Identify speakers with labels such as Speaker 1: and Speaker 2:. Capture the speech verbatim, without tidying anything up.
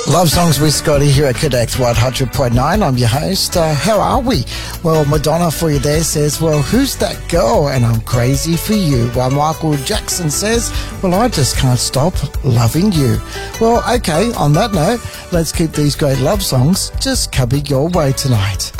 Speaker 1: Love Songs with Scotty here at Connect one hundred point nine. I'm your host. Uh, how are we? Well, Madonna for you there says, well, who's that girl? And I'm crazy for you. While Michael Jackson says, well, I just can't stop loving you. Well, okay, on that note, let's keep these great love songs just coming your way tonight.